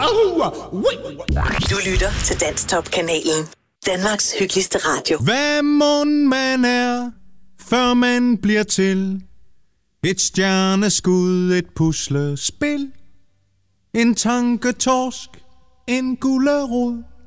Du lytter til Danstop-kanalen. Danmarks hyggeligste radio. Hvad mon man er, før man bliver til et stjerneskud, et puslespil, en tanketorsk, en gulerod